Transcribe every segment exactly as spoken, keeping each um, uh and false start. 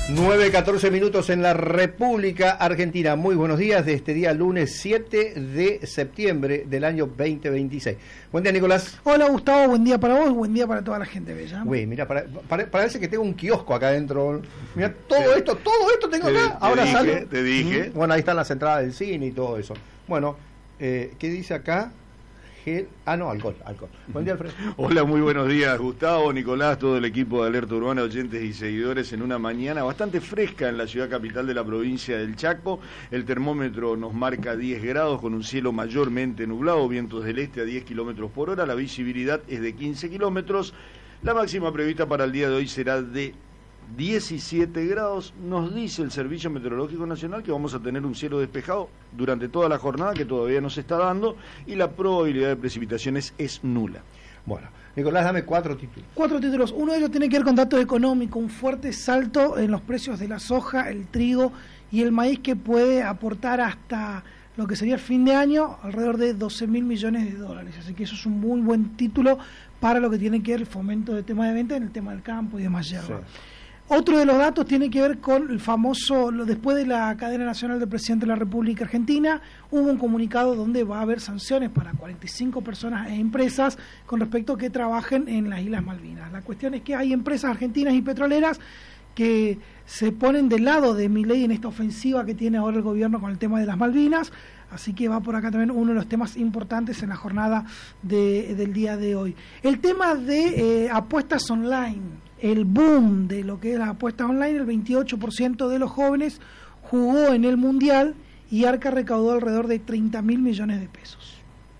nueve catorce minutos en la República Argentina. Muy buenos días de este día lunes siete de septiembre del año veinte veintiséis. Buen día, Nicolás. Hola, Gustavo, buen día para vos, buen día para toda la gente bella. Güey, mira, para, para, parece que tengo un kiosco acá adentro. Mira, todo esto, todo esto tengo acá. Te, te Ahora dije, sale. Te dije. Bueno, ahí están las entradas del cine y todo eso. Bueno, eh, ¿qué dice acá? Gel, ah, no, alcohol, alcohol. Buen día, Alfredo. Hola, muy buenos días, Gustavo, Nicolás, todo el equipo de Alerta Urbana, oyentes y seguidores, en una mañana bastante fresca en la ciudad capital de la provincia del Chaco. El termómetro nos marca diez grados con un cielo mayormente nublado, vientos del este a diez kilómetros por hora, la visibilidad es de quince kilómetros. La máxima prevista para el día de hoy será de diecisiete grados. Nos dice el Servicio Meteorológico Nacional que vamos a tener un cielo despejado durante toda la jornada, que todavía no se está dando, y la probabilidad de precipitaciones es nula. Bueno, Nicolás, dame cuatro títulos. Cuatro títulos. Uno de ellos tiene que ver con datos económicos, un fuerte salto en los precios de la soja, el trigo y el maíz, que puede aportar hasta lo que sería el fin de año alrededor de doce mil millones de dólares. Así que eso es un muy buen título para lo que tiene que ver el fomento de tema de venta en el tema del campo y demás hierba. Sí. Otro de los datos tiene que ver con el famoso, después de la cadena nacional del presidente de la República Argentina, hubo un comunicado donde va a haber sanciones para cuarenta y cinco personas e empresas con respecto a que trabajen en las Islas Malvinas. La cuestión es que hay empresas argentinas y petroleras que se ponen del lado de Milei en esta ofensiva que tiene ahora el gobierno con el tema de las Malvinas, así que va por acá también uno de los temas importantes en la jornada de, del día de hoy. El tema de eh, apuestas online. El boom de lo que es la apuesta online, el veintiocho por ciento de los jóvenes jugó en el Mundial y Arca recaudó alrededor de treinta mil millones de pesos.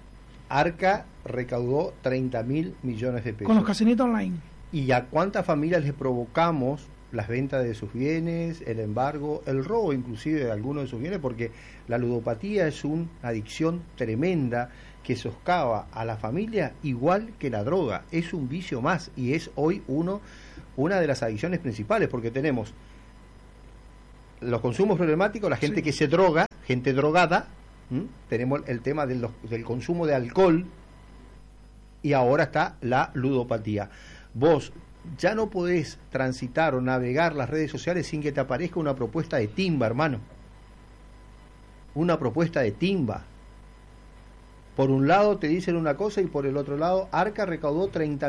Arca recaudó treinta mil millones de pesos. Con los casinitos online. ¿Y a cuántas familias les provocamos las ventas de sus bienes, el embargo, el robo inclusive de algunos de sus bienes? Porque la ludopatía es una adicción tremenda que socava a la familia igual que la droga. Es un vicio más y es hoy uno una de las adicciones principales, porque tenemos los consumos problemáticos, la gente sí. que se droga, gente drogada, ¿m? Tenemos el tema de los, del consumo de alcohol y ahora está la ludopatía. Vos ya no podés transitar o navegar las redes sociales sin que te aparezca una propuesta de timba, hermano. Una propuesta de timba. Por un lado te dicen una cosa y por el otro lado Arca recaudó treinta